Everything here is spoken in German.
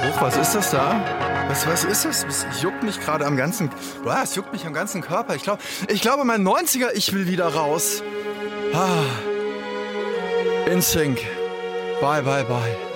Hoch, was ist das da? Was ist das? Es juckt mich gerade am ganzen... Boah, es juckt mich am ganzen Körper. Ich glaube, mein 90er, ich will wieder raus. In Sync. Bye, bye, bye.